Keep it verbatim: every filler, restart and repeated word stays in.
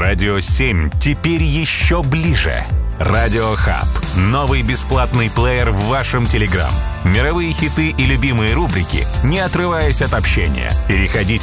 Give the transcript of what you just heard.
Радио семь теперь еще ближе. Радио Хаб. Новый бесплатный плеер в вашем Телеграм. Мировые хиты и любимые рубрики, не отрываясь от общения. Переходите